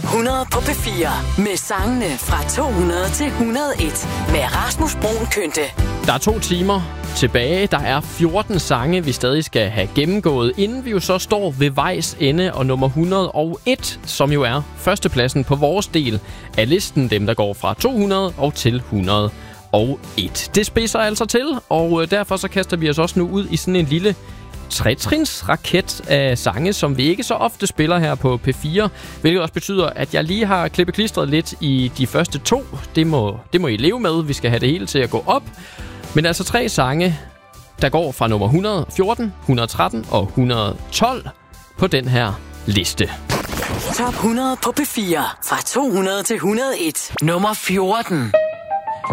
100 på P4 med sangene fra 200 til 101 med Rasmus Bruun Kønte. Der er 2 timer tilbage. Der er 14 sange, vi stadig skal have gennemgået, inden vi jo så står ved vejs ende og nummer 101, som jo er førstepladsen på vores del af listen. Dem, der går fra 200 og til 101. Det spidser altså til, og derfor så kaster vi os også nu ud i sådan en lille tretrinsraket af sange, som vi ikke så ofte spiller her på P4, hvilket også betyder, at jeg lige har klippeklistret lidt i de første 2. Det må I leve med. Vi skal have det hele til at gå op. Men altså 3 sange, der går fra nummer 114, 113 og 112 på den her liste. Top 100 på P4 fra 200 til 101. Nummer 14.